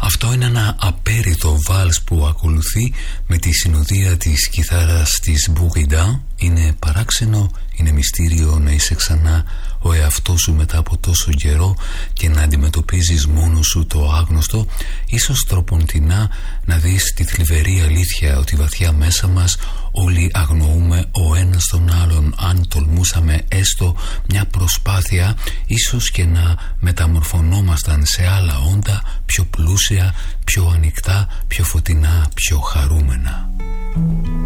Αυτό είναι ένα απέριτο βάλς που ακολουθεί με τη συνοδεία της κιθάρας της Μπουγιντά. Είναι παράξενο, είναι μυστήριο να είσαι ξανά ο εαυτός σου μετά από τόσο καιρό και να αντιμετωπίζεις μόνος σου το άγνωστο. Ίσως τροποντινά να δεις τη θλιβερή αλήθεια ότι βαθιά μέσα μας όλοι αγνοούμε ο ένας τον άλλον. Αν τολμούσαμε έστω μια προσπάθεια, ίσως και να μεταμορφωνόμασταν σε άλλα όντα, πιο πλούσια, πιο ανοιχτά, πιο φωτεινά, πιο χαρούμενα.